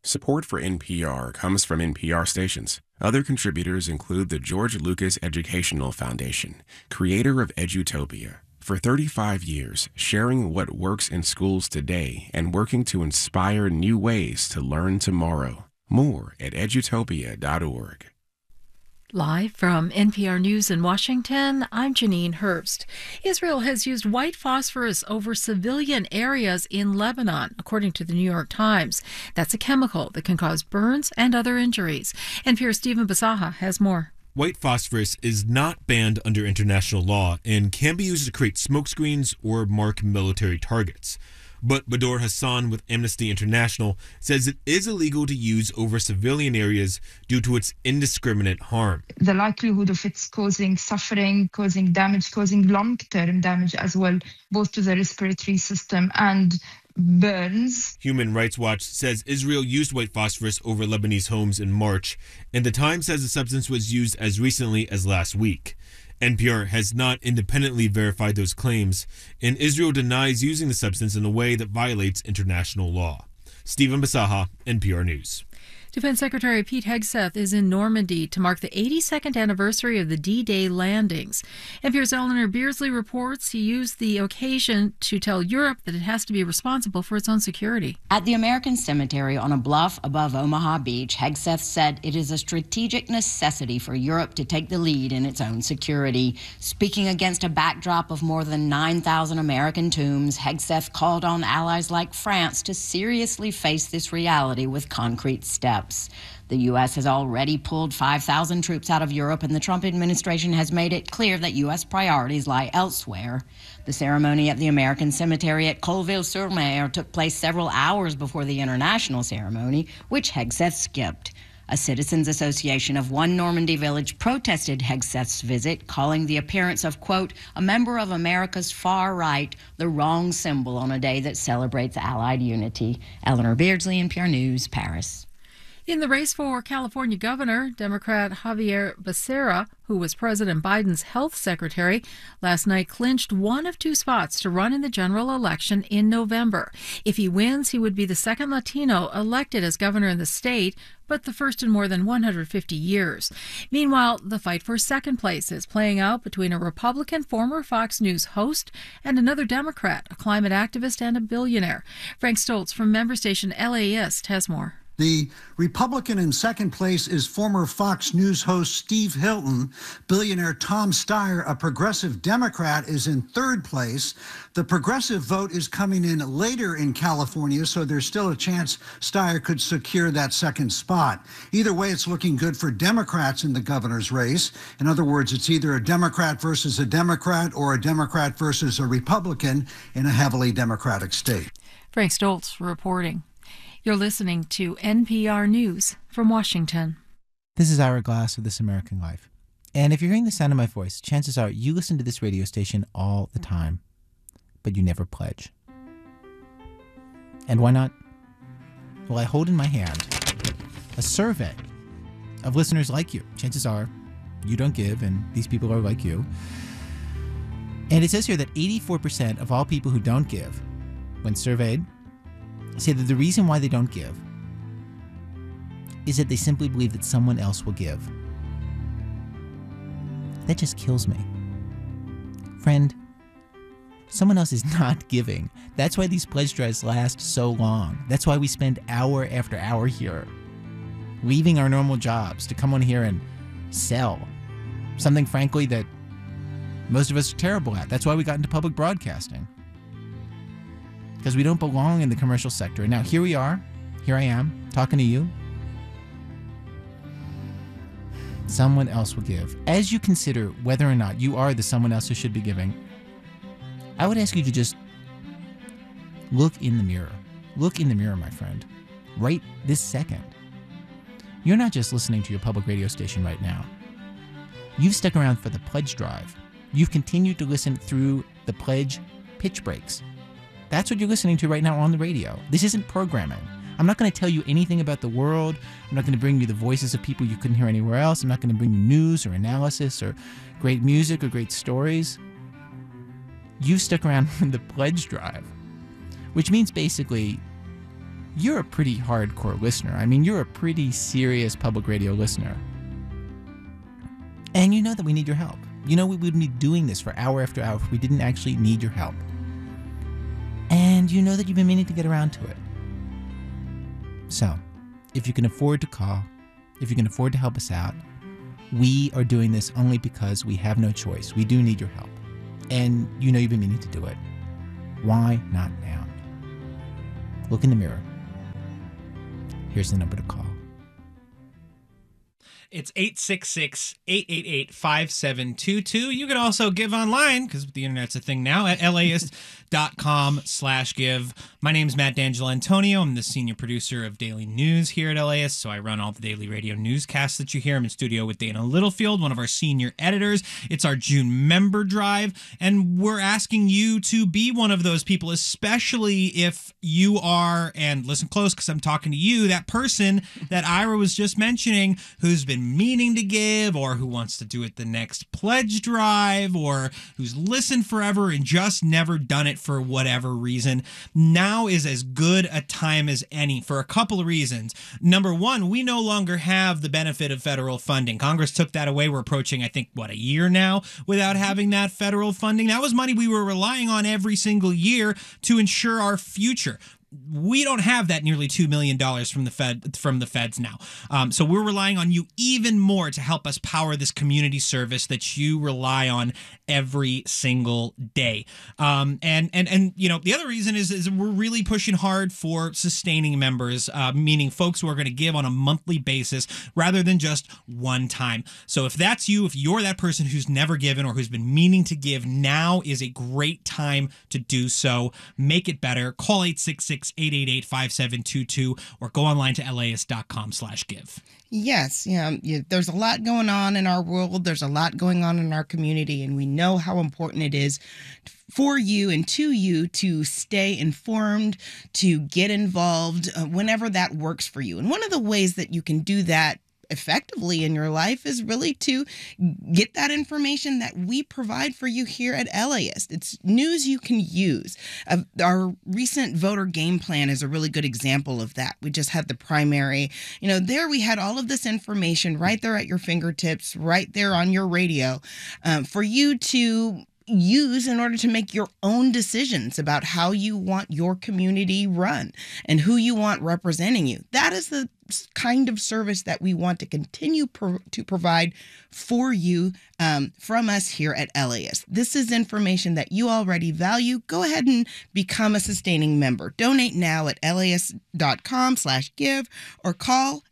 Support for NPR comes from NPR stations. Other contributors include the George Lucas Educational Foundation, creator of Edutopia. For 35 years, sharing what works in schools today and working to inspire new ways to learn tomorrow. More at edutopia.org. Live from NPR News in Washington, I'm Janine Herbst. Israel has used white phosphorus over civilian areas in Lebanon, according to the New York Times. That's a chemical that can cause burns and other injuries. NPR's Stephen Basaha has more. White phosphorus is not banned under international law and can be used to create smokescreens or mark military targets. But Bador Hassan with Amnesty International says it is illegal to use over civilian areas due to its indiscriminate harm. The likelihood of it's causing suffering, causing damage, causing long-term damage as well, both to the respiratory system and burns. Human Rights Watch says Israel used white phosphorus over Lebanese homes in March, and the Times says the substance was used as recently as last week. NPR has not independently verified those claims, and Israel denies using the substance in a way that violates international law. Stephen Basaha, NPR News. Defense Secretary Pete Hegseth is in Normandy to mark the 82nd anniversary of the D-Day landings. NPR's Eleanor Beardsley reports he used the occasion to tell Europe that it has to be responsible for its own security. At the American Cemetery on a bluff above Omaha Beach, Hegseth said it is a strategic necessity for Europe to take the lead in its own security. Speaking against a backdrop of more than 9,000 American tombs, Hegseth called on allies like France to seriously face this reality with concrete steps. The U.S. has already pulled 5,000 troops out of Europe, and the Trump administration has made it clear that U.S. priorities lie elsewhere. The ceremony at the American Cemetery at Colleville-sur-Mer took place several hours before the international ceremony, which Hegseth skipped. A citizens' association of one Normandy village protested Hegseth's visit, calling the appearance of, quote, a member of America's far right the wrong symbol on a day that celebrates Allied unity. Eleanor Beardsley, NPR News, Paris. In the race for California governor, Democrat Javier Becerra, who was President Biden's health secretary, last night clinched one of two spots to run in the general election in November. If he wins, he would be the second Latino elected as governor in the state, but the first in more than 150 years. Meanwhile, the fight for second place is playing out between a Republican former Fox News host and another Democrat, a climate activist and a billionaire. Frank Stoltz from member station LAist has more. The Republican in second place is former Fox News host Steve Hilton. Billionaire Tom Steyer, a progressive Democrat, is in third place. The progressive vote is coming in later in California, so there's still a chance Steyer could secure that second spot. Either way, it's looking good for Democrats in the governor's race. In other words, it's either a Democrat versus a Democrat or a Democrat versus a Republican in a heavily Democratic state. Frank Stoltz reporting. You're listening to NPR News from Washington. This is Ira Glass of This American Life. And if you're hearing the sound of my voice, chances are you listen to this radio station all the time, but you never pledge. And why not? Well, I hold in my hand a survey of listeners like you. Chances are you don't give, and these people are like you. And it says here that 84% of all people who don't give, when surveyed, say that the reason why they don't give is that they simply believe that someone else will give. That just kills me. Friend, someone else is not giving. That's why these pledge drives last so long. That's why we spend hour after hour here, leaving our normal jobs to come on here and sell something, frankly, that most of us are terrible at. That's why we got into public broadcasting. Because we don't belong in the commercial sector. And now here I am, talking to you. Someone else will give. As you consider whether or not you are the someone else who should be giving, I would ask you to just look in the mirror. Look in the mirror, my friend. Right this second. You're not just listening to your public radio station right now. You've stuck around for the pledge drive. You've continued to listen through the pledge pitch breaks. That's what you're listening to right now on the radio. This isn't programming. I'm not going to tell you anything about the world. I'm not going to bring you the voices of people you couldn't hear anywhere else. I'm not going to bring you news or analysis or great music or great stories. You've stuck around for the pledge drive, which means basically you're a pretty hardcore listener. I mean, you're a pretty serious public radio listener. And you know that we need your help. You know we wouldn't be doing this for hour after hour if we didn't actually need your help. And you know that you've been meaning to get around to it. So, if you can afford to call, if you can afford to help us out, we are doing this only because we have no choice. We do need your help. And you know you've been meaning to do it. Why not now? Look in the mirror. Here's the number to call. It's 866-888-5722. You can also give online, because the internet's a thing now, at laist.com/give. My name's Matt D'Angelo-Antonio. I'm the senior producer of Daily News here at LAist, so I run all the daily radio newscasts that you hear. I'm in studio with Dana Littlefield, one of our senior editors. It's our June member drive, and we're asking you to be one of those people, especially if you are, and listen close because I'm talking to you, that person that Ira was just mentioning who's been meaning to give, or who wants to do it the next pledge drive, or who's listened forever and just never done it for whatever reason. Now is as good a time as any for a couple of reasons. Number one, we no longer have the benefit of federal funding. Congress took that away. We're approaching, I think, a year now without having that federal funding. That was money we were relying on every single year to ensure our future. We don't have that nearly $2 million from the feds now. So we're relying on you even more to help us power this community service that you rely on every single day. And you know, the other reason is we're really pushing hard for sustaining members, meaning folks who are going to give on a monthly basis rather than just one time. So if that's you, if you're that person who's never given or who's been meaning to give, now is a great time to do so. Make it better. Call 866-888-5722 or go online to laist.com/give. Yes, there's a lot going on in our world. There's a lot going on in our community, and we know how important it is for you and to you to stay informed, to get involved whenever that works for you. And one of the ways that you can do that effectively in your life is really to get that information that we provide for you here at LAist. It's news you can use. Our recent voter game plan is a really good example of that. We just had the primary. There we had all of this information right there at your fingertips, right there on your radio, for you to use in order to make your own decisions about how you want your community run and who you want representing you. That is the kind of service that we want to continue to provide for you from us here at LAist. This is information that you already value. Go ahead and become a sustaining member. Donate now at laist.com/give or call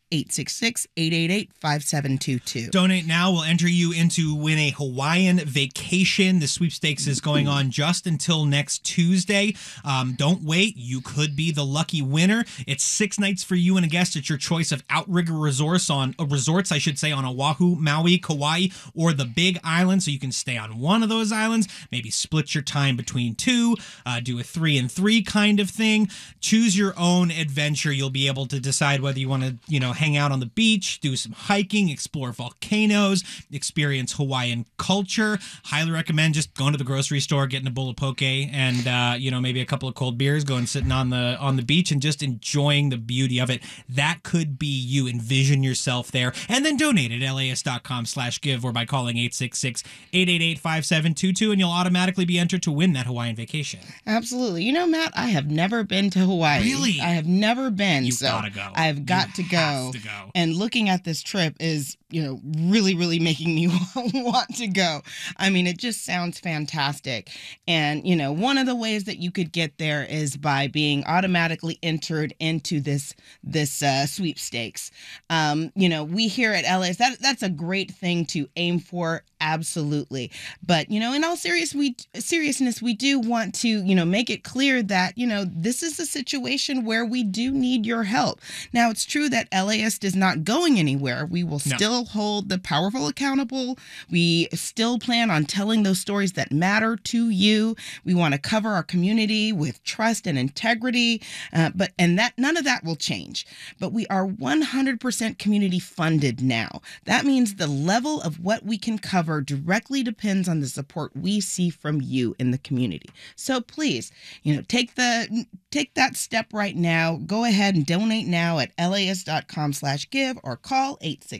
866-888-5722. Donate now will enter you into win a Hawaiian vacation. The sweepstakes is going on just until next Tuesday. Don't wait. You could be the lucky winner. It's 6 nights for you and a guest at your choice of Outrigger resorts on Oahu, Maui, Kauai, or the Big Island. So you can stay on one of those islands, maybe split your time between two, do a 3-and-3 kind of thing. Choose your own adventure. You'll be able to decide whether you want to, hang out on the beach, do some hiking, explore volcanoes, experience Hawaiian culture. Highly recommend just going to the grocery store, getting a bowl of poke, and maybe a couple of cold beers, going sitting on the beach and just enjoying the beauty of it. That could be you. Envision yourself there, and then donate at laist.com/give or by calling 866-888-5722, and you'll automatically be entered to win that Hawaiian vacation. Absolutely. Matt, I have never been to Hawaii. Really? I have never been. You've got to go. I've got to go. And looking at this trip is, really, really making me want to go. I mean, it just sounds fantastic. And, one of the ways that you could get there is by being automatically entered into this sweepstakes. We here at LA, that's a great thing to aim for. Absolutely. But, in all seriousness, we do want to, make it clear that, this is a situation where we do need your help. Now, it's true that LAist is not going anywhere. We will still hold the powerful accountable. We still plan on telling those stories that matter to you. We want to cover our community with trust and integrity, but none of that will change. But we are 100% community funded now. That means the level of what we can cover directly depends on the support we see from you in the community. So please, take the Take that step right now. Go ahead and donate now at las.com/give or call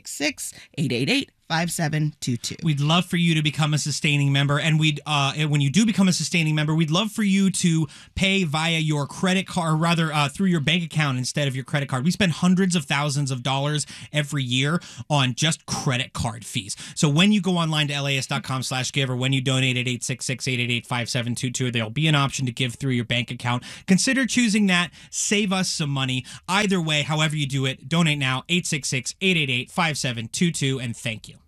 866-888-5722. We'd love for you to become a sustaining member, and when you do become a sustaining member, we'd love for you to pay via your credit card, or rather through your bank account instead of your credit card. We spend hundreds of thousands of dollars every year on just credit card fees. So when you go online to las.com/give or when you donate at 866-888-5722, there'll be an option to give through your bank account. Consider choosing that. Save us some money. Either way, however you do it, donate now, 866-888-5722, and thank you.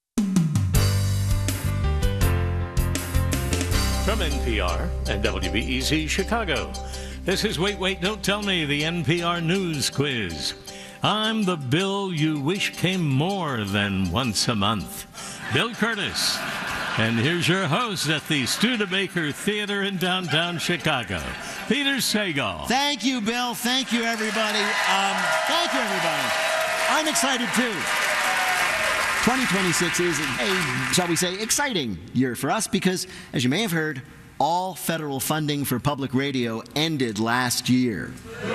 From NPR and WBEZ Chicago, this is Wait, Wait, Don't Tell Me, the NPR News Quiz. I'm the Bill you wish came more than once a month, Bill Curtis. And here's your host at the Studebaker Theater in downtown Chicago, Peter Sagal. Thank you, Bill. Thank you, everybody. Thank you, everybody. I'm excited, too. 2026 is a, shall we say, exciting year for us because, as you may have heard, all federal funding for public radio ended last year.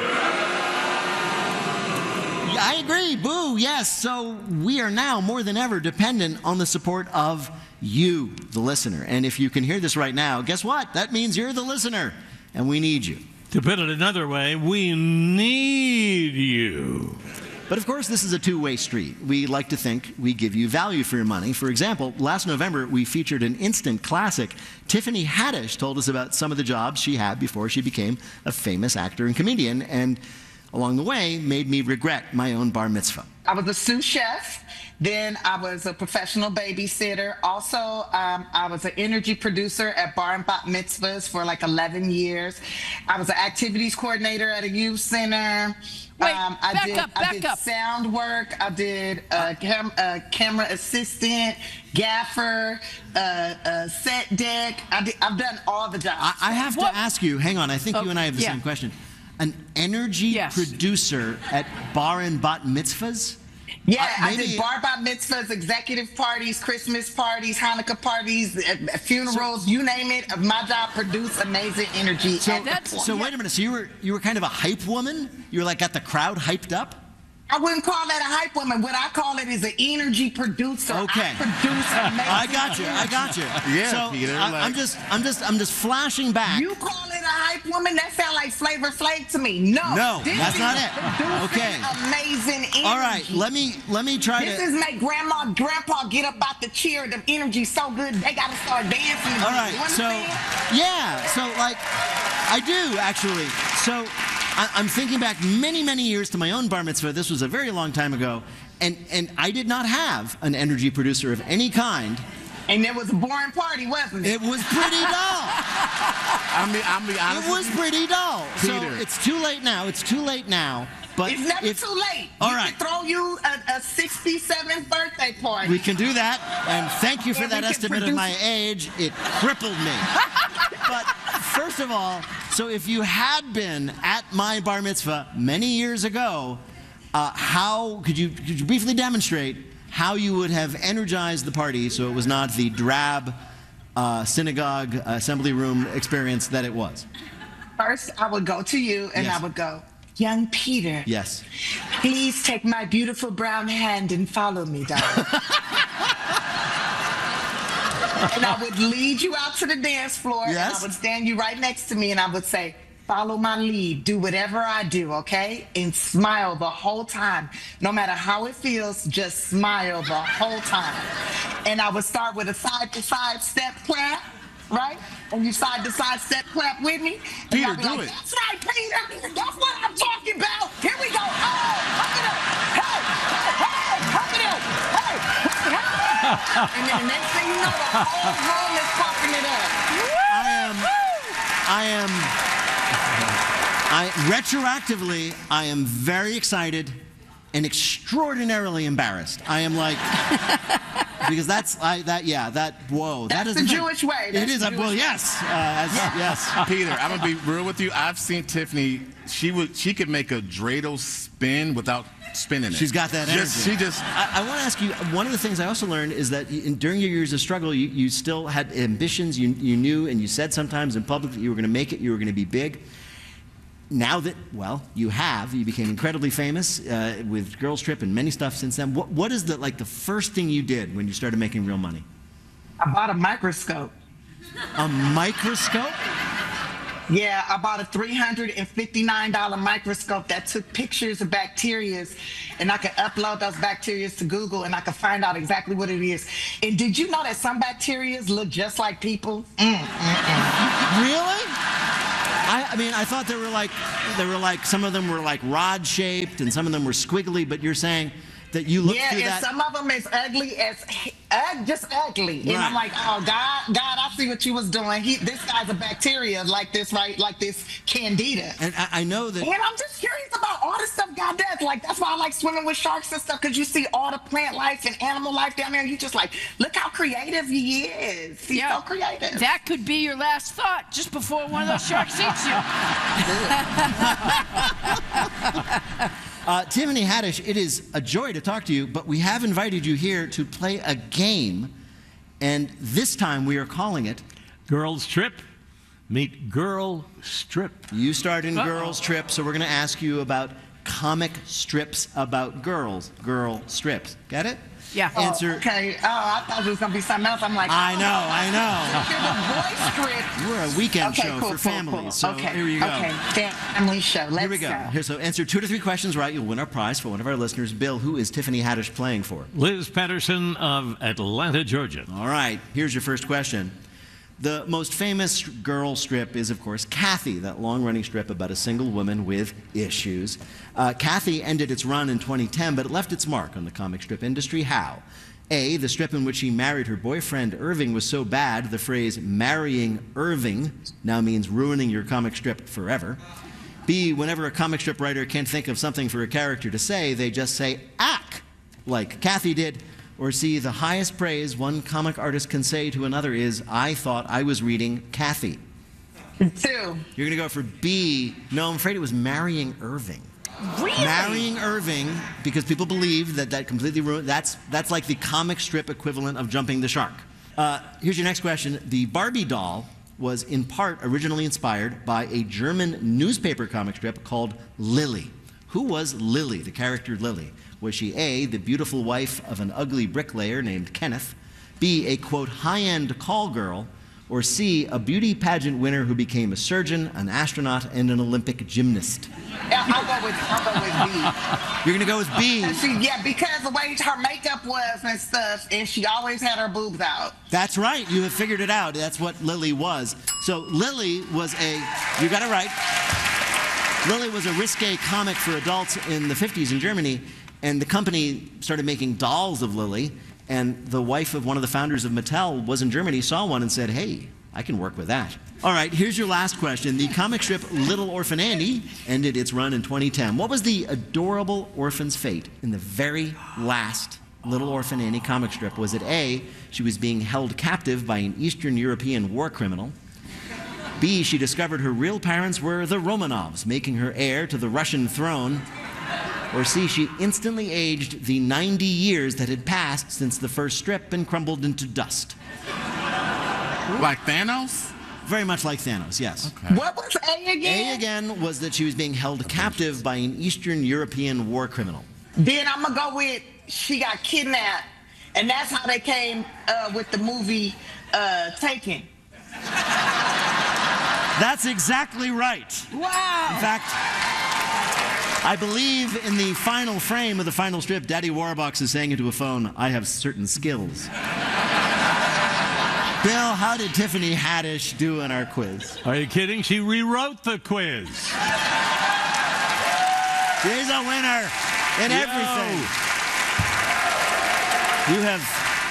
I agree. Boo. Yes. So we are now more than ever dependent on the support of you, the listener. And if you can hear this right now, guess what? That means you're the listener, and we need you. To put it another way, we need you. But of course, this is a two-way street. We like to think we give you value for your money. For example, last November, we featured an instant classic. Tiffany Haddish told us about some of the jobs she had before she became a famous actor and comedian, and along the way, made me regret my own bar mitzvah. I was a sous chef. Then I was a professional babysitter. Also, I was an energy producer at bar and bat mitzvahs for like 11 years. I was an activities coordinator at a youth center. I did sound work. I did camera assistant, gaffer, set deck. I've done all the jobs. I have to ask you, hang on, I think you and I have the same question. An energy producer at bar and bat mitzvahs? Yeah, I did bar bat mitzvahs, executive parties, Christmas parties, Hanukkah parties, funerals, you name it. My job produced amazing energy. So wait a minute. So you were kind of a hype woman? You were like got the crowd hyped up? I wouldn't call that a hype woman. What I call it is an energy producer. Okay. I produce amazing I got you. Yeah, so Peter. I'm just flashing back. You call it a hype woman? That sounds like Flavor Flav to me. No, that's not it. Okay. Amazing energy. All right, let me try This is make grandma and grandpa get up out the chair. The energy so good they gotta start dancing. All right, so like I do actually. So I'm thinking back many, many years to my own bar mitzvah. This was a very long time ago, and I did not have an energy producer of any kind. And it was a boring party, wasn't it? It was pretty dull. I mean, honest. It was pretty dull. Peter. So it's too late now. It's too late now. But it's never too late. All we right. can throw you a 67th birthday party. We can do that. And thank you for that estimate of my age. It crippled me. But first of all, so if you had been at my bar mitzvah many years ago, how could you briefly demonstrate how you would have energized the party so it was not the drab synagogue assembly room experience that it was? First, I would go to you and I would go, young Peter. Yes. Please take my beautiful brown hand and follow me, darling. And I would lead you out to the dance floor. Yes. And I would stand you right next to me and I would say, follow my lead. Do whatever I do, okay? And smile the whole time. No matter how it feels, just smile the whole time. And I would start with a side-to-side step clap, right? And you side-to-side step clap with me. Peter, do it. That's right, Peter. That's what I'm talking about. Here we go. Oh, pump it up. Hey, hey, pump it up. Hey, hey. And then the next thing you know, the whole room is pumping it up. Retroactively, I am very excited and extraordinarily embarrassed. I am like, because whoa. That's the Jewish way. It is. Well, yes. Yes. Peter, I'm going to be real with you. I've seen Tiffany. She could make a dreidel spin without spinning it. She's got that energy. I want to ask you, one of the things I also learned is that during your years of struggle, you still had ambitions. You knew and you said sometimes in public that you were going to make it, you were going to be big. now that, well, you became incredibly famous with Girls Trip and many stuff since then. What is the first thing you did when you started making real money? I bought a microscope. A microscope? Yeah, I bought a $359 microscope that took pictures of bacteria, and I could upload those bacteria to Google, and I could find out exactly what it is. And did you know that some bacteria look just like people? Really? I mean, I thought they were like some of them were like rod shaped, and some of them were squiggly. But you're saying that you look through that. Yeah, and some of them is ugly as just ugly. And I'm like, oh God, I see what you was doing. This guy's a bacteria like this, right? Like this candida. And I know that. And I'm just curious about all the stuff God does. Like that's why I like swimming with sharks and stuff, because you see all the plant life and animal life down there. And you just like, look how creative he is. He's so creative. That could be your last thought just before one of those sharks eats you. Tiffany Haddish, it is a joy to talk to you, but we have invited you here to play a game, and this time we are calling it Girls Trip. Meet Girl Strip. You starred in Girls Trip, so we're going to ask you about comic strips about girls. Girl strips. Get it? Yeah. Answer. Okay. Oh, I thought it was going to be something else. I'm like, I know. Here's a voice script. We're a weekend show for families, so here you go. Okay, family show. Let's Here we go. Here, so answer 2 to 3 questions right. You'll win our prize for one of our listeners. Bill, who is Tiffany Haddish playing for? Liz Patterson of Atlanta, Georgia. All right. Here's your first question. The most famous girl strip is, of course, Kathy, that long-running strip about a single woman with issues. Kathy ended its run in 2010, but it left its mark on the comic strip industry. How? A, the strip in which she married her boyfriend Irving was so bad, the phrase marrying Irving now means ruining your comic strip forever. B, whenever a comic strip writer can't think of something for a character to say, they just say, ack, like Kathy did. Or C, the highest praise one comic artist can say to another is, I thought I was reading Kathy. 2. You're going to go for B. No, I'm afraid it was marrying Irving. Really? Marrying Irving, because people believe that completely ruined. That's like the comic strip equivalent of jumping the shark. Here's your next question. The Barbie doll was in part originally inspired by a German newspaper comic strip called Lily. Who was Lily, the character Lily? Was she A, the beautiful wife of an ugly bricklayer named Kenneth, B, a, quote, high-end call girl, or C, a beauty pageant winner who became a surgeon, an astronaut, and an Olympic gymnast? Yeah, I'll go with B. You're going to go with B? Because the way her makeup was and stuff, and she always had her boobs out. That's right. You have figured it out. That's what Lily was. So Lily was you got it right. Lily was a risque comic for adults in the 50s in Germany. And the company started making dolls of Lily, and the wife of one of the founders of Mattel was in Germany, saw one and said, hey, I can work with that. All right, here's your last question. The comic strip Little Orphan Annie ended its run in 2010. What was the adorable orphan's fate in the very last Little Orphan Annie comic strip? Was it A, she was being held captive by an Eastern European war criminal? B, she discovered her real parents were the Romanovs, making her heir to the Russian throne? Or C, she instantly aged the 90 years that had passed since the first strip and crumbled into dust? Like Thanos? Very much like Thanos, yes. Okay. What was A again? A again was that she was being held captive by an Eastern European war criminal. Then I'm going to go with she got kidnapped, and that's how they came with the movie Taken. That's exactly right. Wow. In fact, I believe in the final frame of the final strip, Daddy Warbucks is saying into a phone, I have certain skills. Bill, how did Tiffany Haddish do in our quiz? Are you kidding? She rewrote the quiz. She's a winner in everything. You have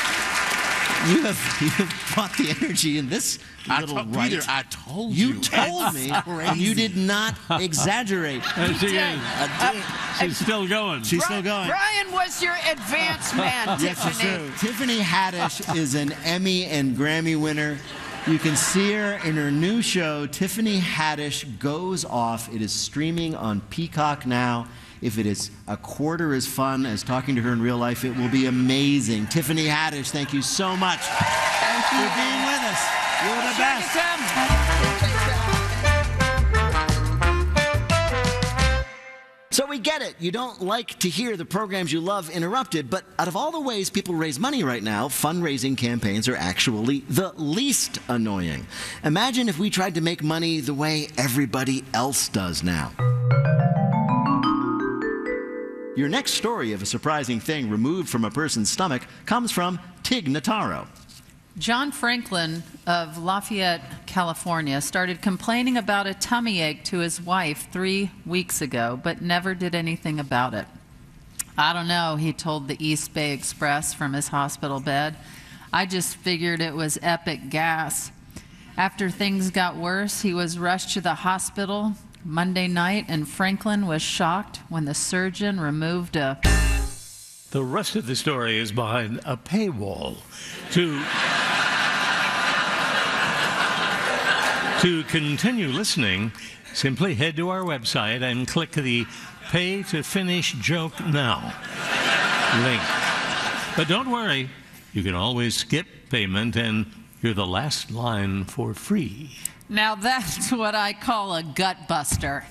brought the energy in this little right. Peter, I told you. You told me, and you did not exaggerate. She's still going. She's still going. Brian was your advance man, Yes, it's Tiffany. true. Tiffany Haddish is an Emmy and Grammy winner. You can see her in her new show, Tiffany Haddish Goes Off. It is streaming on Peacock now. If it is a quarter as fun as talking to her in real life, it will be amazing. Tiffany Haddish, thank you so much for being with us. You're the best. we get it. You don't like to hear the programs you love interrupted, but out of all the ways people raise money right now, fundraising campaigns are actually the least annoying. Imagine if we tried to make money the way everybody else does now. Your next story of a surprising thing removed from a person's stomach comes from Tig Notaro. John Franklin of Lafayette, California, started complaining about a tummy ache to his wife 3 weeks ago, but never did anything about it. I don't know, he told the East Bay Express from his hospital bed. I just figured it was epic gas. After things got worse, he was rushed to the hospital Monday night, and Franklin was shocked when the surgeon removed a... The rest of the story is behind a paywall. To continue listening, simply head to our website and click the Pay to Finish Joke Now link. But don't worry, you can always skip payment and you're the last line for free. Now that's what I call a gut buster.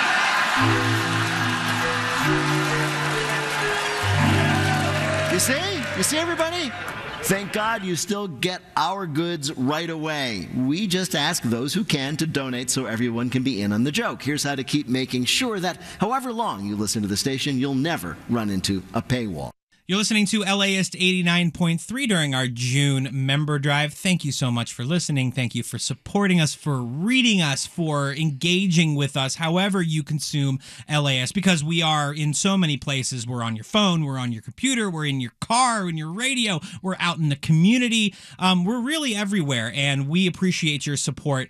You see everybody? Thank God you still get our goods right away. We just ask those who can to donate so everyone can be in on the joke. Here's how to keep making sure that however long you listen to the station, you'll never run into a paywall. You're listening to LAist 89.3 during our June member drive. Thank you so much for listening. Thank you for supporting us, for reading us, for engaging with us, however you consume LAist, because we are in so many places. We're on your phone, we're on your computer, we're in your car, in your radio, we're out in the community. We're really everywhere, and we appreciate your support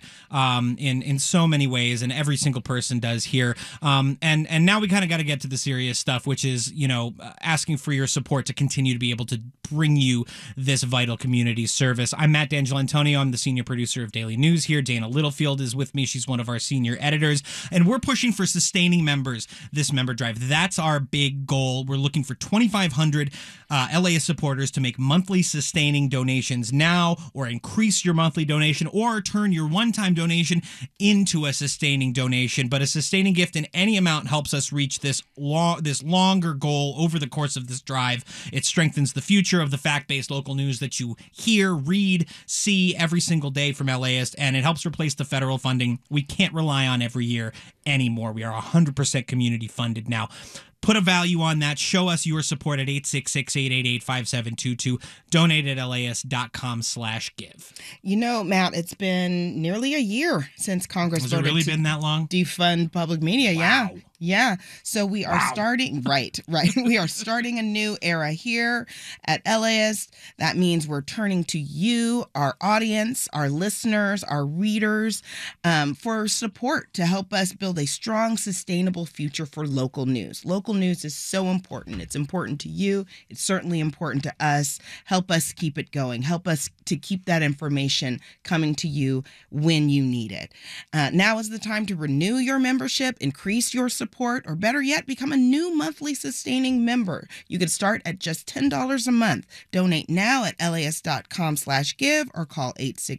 in so many ways, and every single person does here. And now we kind of got to get to the serious stuff, which is, asking for your support to continue to be able to bring you this vital community service. I'm Matt D'Angelantonio. I'm the senior producer of Daily News here. Dana Littlefield is with me. She's one of our senior editors, and we're pushing for sustaining members this member drive. That's our big goal. We're looking for 2,500 LAist supporters to make monthly sustaining donations now, or increase your monthly donation, or turn your one-time donation into a sustaining donation. But a sustaining gift in any amount helps us reach this longer goal over the course of this drive. It strengthens the future of the fact-based local news that you hear, read, see every single day from LAist, and it helps replace the federal funding we can't rely on every year anymore. We are 100% community funded now. Put a value on that. Show us your support at 866-888-5722. Donate at laist.com/give. Matt, it's been nearly a year since Congress voted. Has it really been that long? Defund public media. Wow. Yeah. So we are starting, right. We are starting a new era here at LAist. That means we're turning to you, our audience, our listeners, our readers, for support to help us build a strong, sustainable future for local news. Local news is so important. It's important to you. It's certainly important to us. Help us keep it going. Help us to keep that information coming to you when you need it. Now is the time to renew your membership, increase your support, or better yet, become a new monthly sustaining member. You can start at just $10 a month. Donate now at laist.com/give or call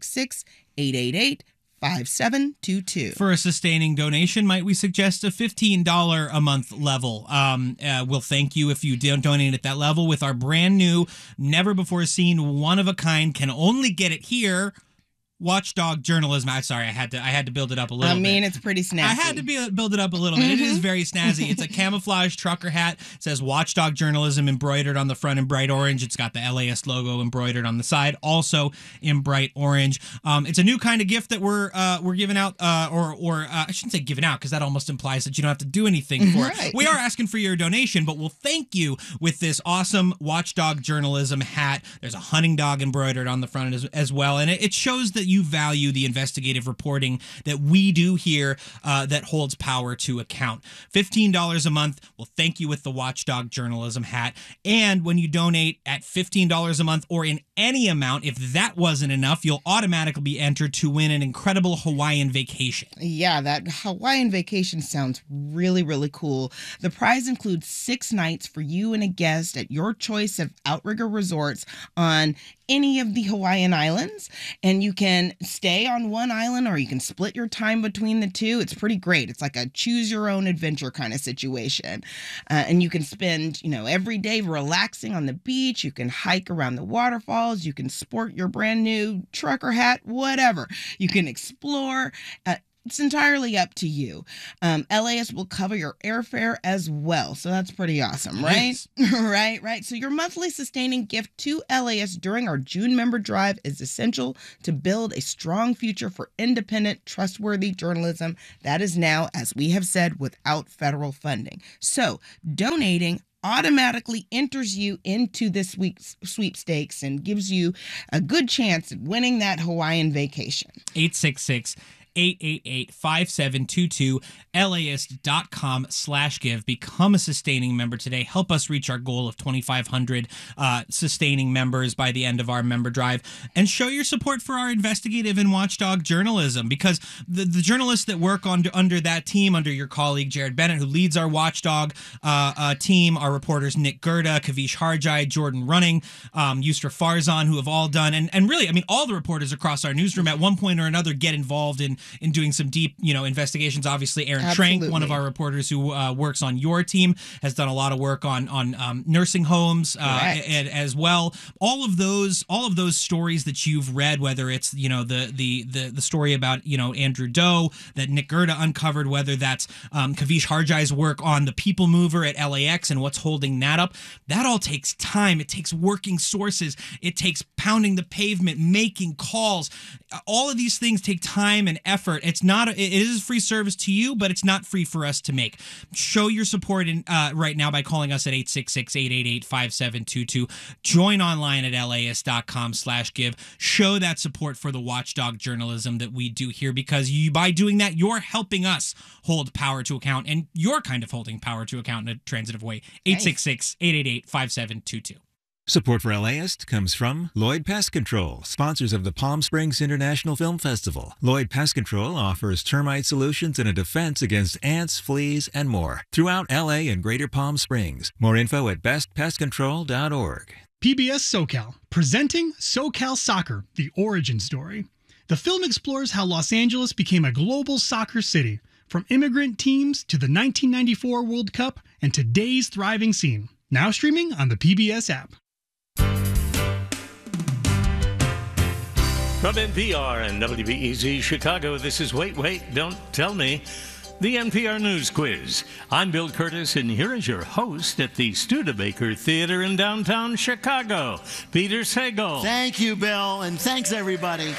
866-888-5722. For a sustaining donation, might we suggest a $15 a month level? We'll thank you if you donate at that level with our brand new, never before seen, one of a kind, can only get it here, Watchdog Journalism. I'm sorry, I had to build it up a little bit. It's pretty snazzy. I had to build it up a little bit. It is very snazzy. It's a camouflage trucker hat. It says Watchdog Journalism embroidered on the front in bright orange. It's got the LAist logo embroidered on the side, also in bright orange. It's a new kind of gift that we're giving out, or I shouldn't say giving out, because that almost implies that you don't have to do anything for it. We are asking for your donation, but we'll thank you with this awesome Watchdog Journalism hat. There's a hunting dog embroidered on the front as well, and it shows that you value the investigative reporting that we do here that holds power to account. $15 a month. We'll thank you with the Watchdog Journalism hat. And when you donate at $15 a month or in any amount, if that wasn't enough, you'll automatically be entered to win an incredible Hawaiian vacation. Yeah, that Hawaiian vacation sounds really, really cool. The prize includes 6 nights for you and a guest at your choice of Outrigger resorts on any of the Hawaiian Islands, and you can can stay on one island or you can split your time between the two. It's pretty great. It's like a choose your own adventure kind of situation. And you can spend, every day relaxing on the beach. You can hike around the waterfalls. You can sport your brand new trucker hat, whatever. You can explore. It's entirely up to you. LAS will cover your airfare as well. So that's pretty awesome, right? Nice. Right. So your monthly sustaining gift to LAS during our June member drive is essential to build a strong future for independent, trustworthy journalism that is now, as we have said, without federal funding. So donating automatically enters you into this week's sweepstakes and gives you a good chance at winning that Hawaiian vacation. 866-888-5722, las.com/give. Become a sustaining member today. Help us reach our goal of 2,500 sustaining members by the end of our member drive, and show your support for our investigative and watchdog journalism, because the journalists that work under that team, under your colleague Jared Bennett, who leads our watchdog team, our reporters Nick Gerda, Kavish Harjai, Jordan Running, Yusra Farzan, who have all done, and really, all the reporters across our newsroom at one point or another get involved in doing some deep, investigations. Obviously, Aaron Trank, one of our reporters who works on your team, has done a lot of work on nursing homes as well. All of those stories that you've read, whether it's the story about Andrew Doe that Nick Gerda uncovered, whether that's Kavish Harjai's work on the People Mover at LAX and what's holding that up, that all takes time. It takes working sources. It takes pounding the pavement, making calls. All of these things take time and effort. It is a free service to you, but it's not free for us to make. Show your support right now by calling us at 866-888-5722. Join online at las.com/give. Show that support for the watchdog journalism that we do here, because by doing that, you're helping us hold power to account, and you're kind of holding power to account in a transitive way. 866-888-5722. Support for LAist comes from Lloyd Pest Control, sponsors of the Palm Springs International Film Festival. Lloyd Pest Control offers termite solutions and a defense against ants, fleas, and more throughout LA and Greater Palm Springs. More info at bestpestcontrol.org. PBS SoCal, presenting SoCal Soccer, the origin story. The film explores how Los Angeles became a global soccer city, from immigrant teams to the 1994 World Cup and today's thriving scene. Now streaming on the PBS app. From NPR and WBEZ Chicago, this is Wait, Don't Tell Me, the NPR News Quiz. I'm Bill Curtis, and here is your host at the Studebaker Theater in downtown Chicago, Peter Sagal. Thank you, Bill, and thanks, everybody.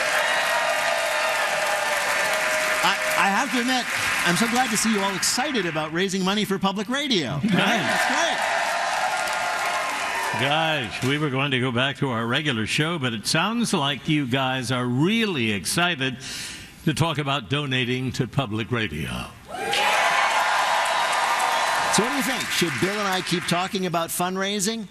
I have to admit, I'm so glad to see you all excited about raising money for public radio. That's great. Gosh, we were going to go back to our regular show, but it sounds like you guys are really excited to talk about donating to public radio. So what do you think? Should Bill and I keep talking about fundraising?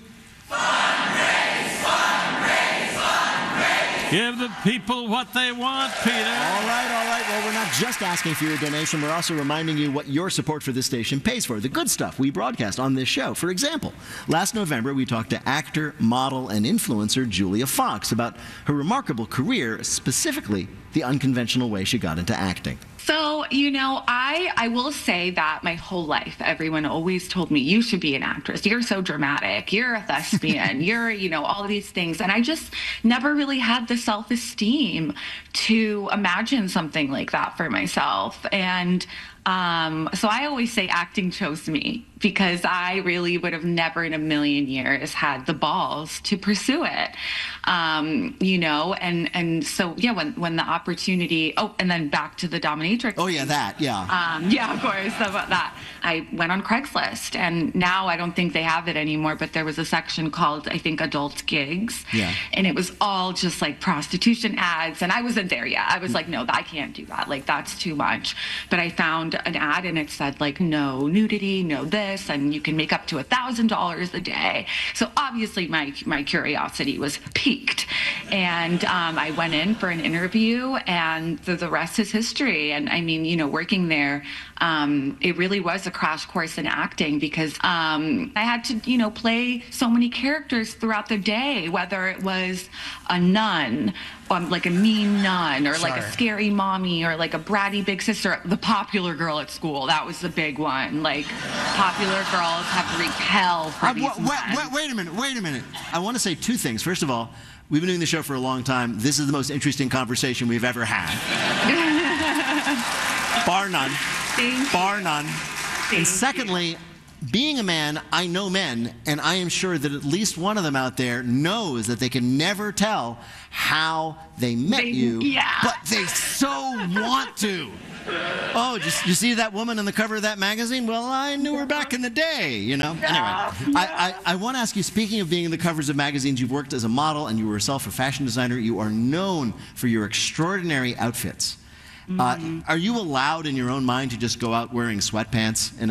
Give the people what they want, Peter. All right. Well, we're not just asking for your donation. We're also reminding you what your support for this station pays for, the good stuff we broadcast on this show. For example, last November, we talked to actor, model, and influencer Julia Fox about her remarkable career, specifically the unconventional way she got into acting. So, I will say that my whole life, everyone always told me, you should be an actress. You're so dramatic. You're a thespian. You're, all these things. And I just never really had the self-esteem to imagine something like that for myself. And so I always say acting chose me, because I really would have never in a million years had the balls to pursue it. And so, yeah, when the opportunity, and then back to the dominatrix. Oh, yeah, that, yeah. Yeah, of course, about that. I went on Craigslist, and now I don't think they have it anymore, but there was a section called, I think, adult gigs. Yeah. And it was all just like prostitution ads, and I wasn't there yet. I was like, no, I can't do that. Like, that's too much. But I found an ad, and it said, like, no nudity, no this, and you can make up to $1,000 a day. So obviously my curiosity was piqued, and I went in for an interview, and the rest is history. And I mean, working there, it really was a crash course in acting because I had to, play so many characters throughout the day, whether it was a nun, like a mean nun, or like a scary mommy, or like a bratty big sister, the popular girl at school. That was the big one. Like, popular girls have wreaked hell for these men. Wait a minute. I want to say two things. First of all, we've been doing the show for a long time. This is the most interesting conversation we've ever had. Bar none. Bar none. And secondly, being a man, I know men, and I am sure that at least one of them out there knows that they can never tell how they met you, but they so want to. Oh, you see that woman on the cover of that magazine? Well, I knew her back in the day, Anyway, I want to ask you, speaking of being in the covers of magazines, you've worked as a model and you were yourself a fashion designer. You are known for your extraordinary outfits. Are you allowed in your own mind to just go out wearing sweatpants in